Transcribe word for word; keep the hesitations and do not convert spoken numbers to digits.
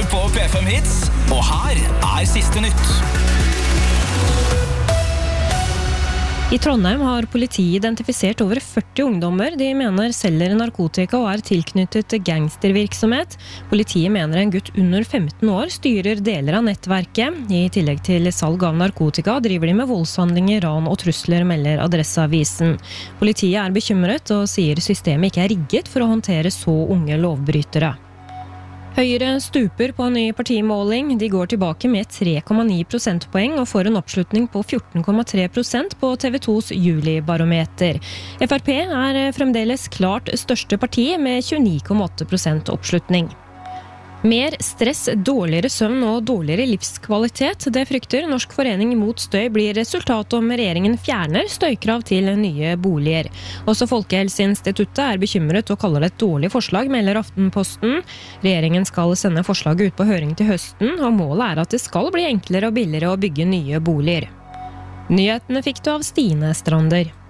du på P fem Hits, og her er siste nytt. I Trondheim har politiet identifisert over førti ungdommer de mener selger narkotika og er tilknyttet gangstervirksomhet. Politiet mener en gutt under femten år styrer deler av nettverket. I tillegg til salg av narkotika driver de med voldshandlinger, ran og trusler, melder Adresseavisen. Politiet er bekymret og sier systemet ikke er rigget for å håndtere så unge lovbrytere. Høyre stuper på en ny partimåling. De går tilbake med tre komma ni prosentpoeng og får en oppslutning på fjorten komma tre prosent på T V tos julibarometer. F R P er fremdeles klart største parti med tjueni komma åtte prosent oppslutning. Mer stress, dårligere søvn og dårligere livskvalitet. Det frykter Norsk forening mot støy blir resultatet om regjeringen fjerner støykrav til nye boliger. Også Folkehelseinstituttet er bekymret og kaller det et dårlig forslag, melder Aftenposten. Regjeringen skal sende forslaget ut på høring til høsten, og målet er at det skal bli enklere og billigere å bygge nye boliger. Nyhetene fikk du av Stine Strander.